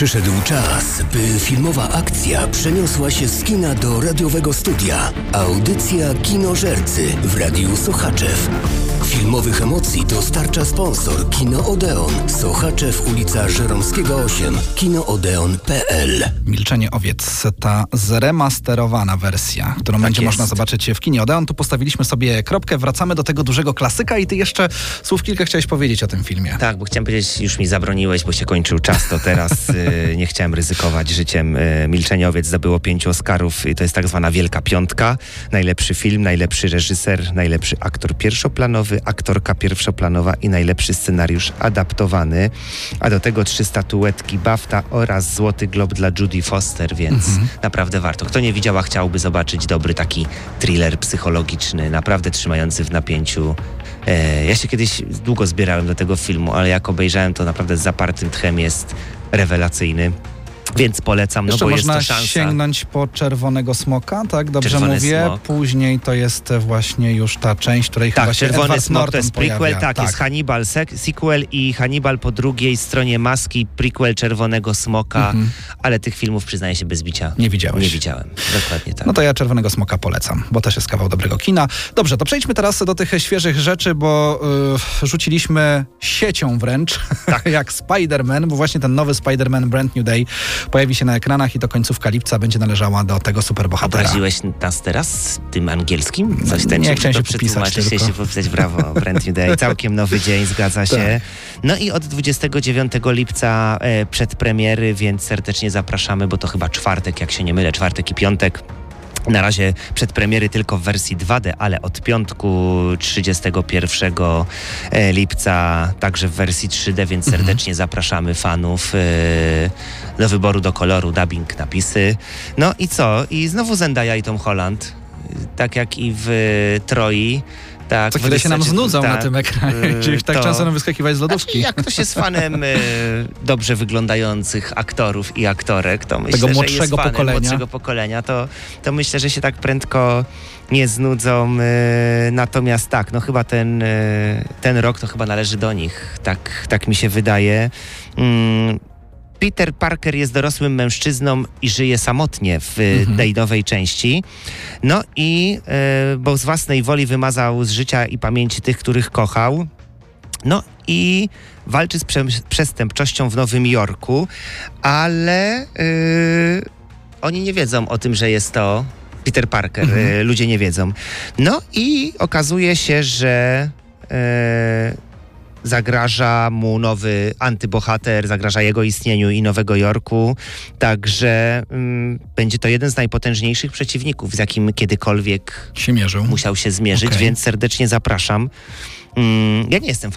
Przyszedł czas, by filmowa akcja przeniosła się z kina do radiowego studia. Audycja Kinożercy w Radiu Sochaczew. Filmowych emocji dostarcza sponsor Kino Odeon. Sochaczew, ulica Żeromskiego 8. kinoodeon.pl. Milczenie owiec, ta zremasterowana wersja, którą będzie można zobaczyć w Kinie Odeon. Tu postawiliśmy sobie kropkę, wracamy do tego dużego klasyka i ty jeszcze słów kilka chciałeś powiedzieć o tym filmie. Tak, bo chciałem powiedzieć, już mi zabroniłeś, bo się kończył czas, to teraz nie chciałem ryzykować życiem. Milczenie owiec zdobyło 5 Oscarów i to jest tak zwana Wielka Piątka. Najlepszy film, najlepszy reżyser, najlepszy aktor pierwszoplanowy, aktorka pierwszoplanowa i najlepszy scenariusz adaptowany. A do tego 3 statuetki BAFTA oraz Złoty Glob dla Jodie Foster, więc naprawdę warto. Kto nie widział, a chciałby zobaczyć dobry taki thriller psychologiczny, naprawdę trzymający w napięciu. Ja się kiedyś długo zbierałem do tego filmu, ale jak obejrzałem, to naprawdę z zapartym tchem jest rewelacyjny. Więc polecam, jeszcze no bo można jest to szansa. sięgnąć po Czerwonego Smoka, tak? Dobrze Czerwony mówię? Smok. Później to jest właśnie już ta część, której chyba się Czerwony Edward Smok Norton to jest prequel, pojawia. jest Hannibal sequel i Hannibal po drugiej stronie maski, prequel Czerwonego Smoka, ale tych filmów przyznaję się bez bicia. Nie widziałeś? Nie widziałem, dokładnie tak. No to ja Czerwonego Smoka polecam, bo też jest kawał dobrego kina. Dobrze, to przejdźmy teraz do tych świeżych rzeczy, bo rzuciliśmy siecią wręcz, jak Spider-Man, bo właśnie ten nowy Spider-Man Brand New Day pojawi się na ekranach i to końcówka lipca będzie należała do tego superbohatera. Obraziłeś nas teraz tym angielskim? Coś ten, nie chciałem się przetłumaczyć, podpisać się podpisać, brawo, Brand New Day. Całkiem nowy dzień, zgadza się. No i od 29 lipca przedpremiery, więc serdecznie zapraszamy, bo to chyba czwartek, jak się nie mylę, czwartek i piątek. Na razie przedpremiery tylko w wersji 2D, ale od piątku 31 lipca także w wersji 3D, więc serdecznie zapraszamy fanów do wyboru, do koloru, dubbing, napisy. No i co? I znowu Zendaya i Tom Holland, tak jak i w Troi. Tak, co chwilę się nam znudzą na tym ekranie, gdzieś tak często nam wyskakiwać z lodówki. Jak ktoś jest fanem dobrze wyglądających aktorów i aktorek, to myślę, tego że jest fanem młodszego pokolenia, to myślę, że się tak prędko nie znudzą. Natomiast tak, no chyba ten rok to chyba należy do nich. Tak mi się wydaje. Peter Parker jest dorosłym mężczyzną i żyje samotnie w tej nowej części. No i bo z własnej woli wymazał z życia i pamięci tych, których kochał. No i walczy z przestępczością w Nowym Jorku, ale oni nie wiedzą o tym, że jest to Peter Parker. Ludzie nie wiedzą. No i okazuje się, że zagraża mu nowy antybohater, zagraża jego istnieniu i Nowego Jorku. Także będzie to jeden z najpotężniejszych przeciwników, z jakim kiedykolwiek musiał się zmierzyć, więc serdecznie zapraszam. Ja nie jestem